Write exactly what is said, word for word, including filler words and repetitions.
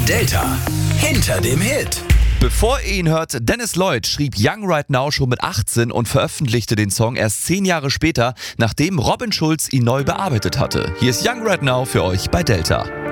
Delta hinter dem Hit. Bevor ihr ihn hört, Dennis Lloyd schrieb Young Right Now schon mit achtzehn und veröffentlichte den Song erst zehn Jahre später, nachdem Robin Schulz ihn neu bearbeitet hatte. Hier ist Young Right Now für euch bei Delta.